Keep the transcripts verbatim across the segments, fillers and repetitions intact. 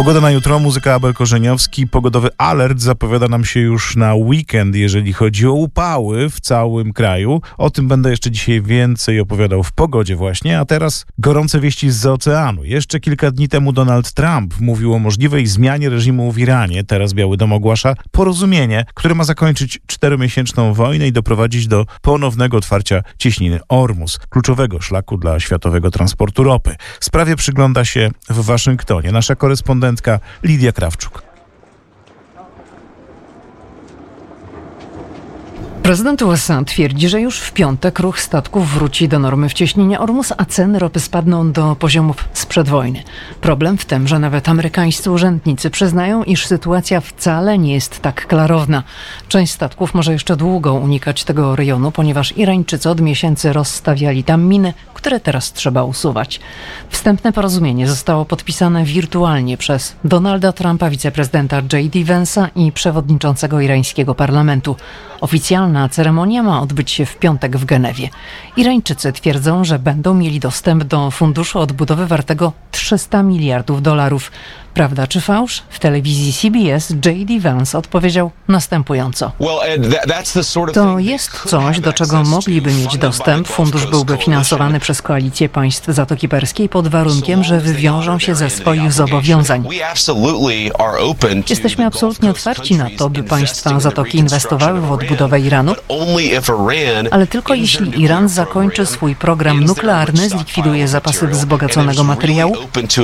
Pogoda na jutro, muzyka Abel Korzeniowski. Pogodowy alert zapowiada nam się już na weekend, jeżeli chodzi o upały w całym kraju. O tym będę jeszcze dzisiaj więcej opowiadał w pogodzie właśnie, a teraz gorące wieści zza oceanu. Jeszcze kilka dni temu Donald Trump mówił o możliwej zmianie reżimu w Iranie. Teraz Biały Dom ogłasza porozumienie, które ma zakończyć czteromiesięczną wojnę i doprowadzić do ponownego otwarcia cieśniny Ormus, kluczowego szlaku dla światowego transportu ropy. Sprawie przygląda się w Waszyngtonie nasza korespondentka Lidia Krawczuk. Prezydent U S A twierdzi, że już w piątek ruch statków wróci do normy w cieśninie Ormus, a ceny ropy spadną do poziomów sprzed wojny. Problem w tym, że nawet amerykańscy urzędnicy przyznają, iż sytuacja wcale nie jest tak klarowna. Część statków może jeszcze długo unikać tego rejonu, ponieważ Irańczycy od miesięcy rozstawiali tam miny, które teraz trzeba usuwać. Wstępne porozumienie zostało podpisane wirtualnie przez Donalda Trumpa, wiceprezydenta J D Vance'a i przewodniczącego irańskiego parlamentu. Oficjalna ceremonia ma odbyć się w piątek w Genewie. Irańczycy twierdzą, że będą mieli dostęp do funduszu odbudowy wartego trzysta miliardów dolarów. Prawda czy fałsz? W telewizji C B S J D Vance odpowiedział następująco. To jest coś, do czego mogliby mieć dostęp. Fundusz byłby finansowany przez koalicję państw Zatoki Perskiej pod warunkiem, że wywiążą się ze swoich zobowiązań. Jesteśmy absolutnie otwarci na to, by państwa Zatoki inwestowały w odbudowę Iranu, ale tylko jeśli Iran zakończy swój program nuklearny, zlikwiduje zapasy wzbogaconego materiału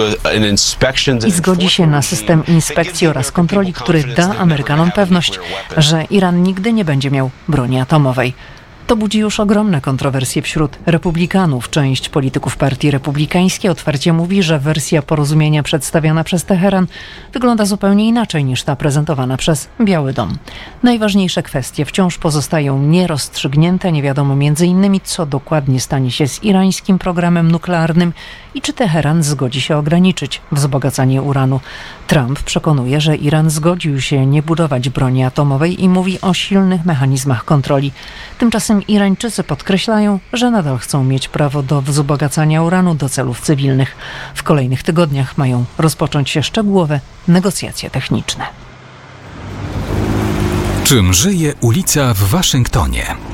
i zgodzi się na system inspekcji oraz kontroli, który da Amerykanom pewność, że Iran nigdy nie będzie miał broni atomowej. To budzi już ogromne kontrowersje wśród republikanów. Część polityków partii republikańskiej otwarcie mówi, że wersja porozumienia przedstawiona przez Teheran wygląda zupełnie inaczej niż ta prezentowana przez Biały Dom. Najważniejsze kwestie wciąż pozostają nierozstrzygnięte. Nie wiadomo między innymi, co dokładnie stanie się z irańskim programem nuklearnym i czy Teheran zgodzi się ograniczyć wzbogacanie uranu. Trump przekonuje, że Iran zgodził się nie budować broni atomowej i mówi o silnych mechanizmach kontroli. Tymczasem Irańczycy podkreślają, że nadal chcą mieć prawo do wzbogacania uranu do celów cywilnych. W kolejnych tygodniach mają rozpocząć się szczegółowe negocjacje techniczne. Czym żyje ulica w Waszyngtonie?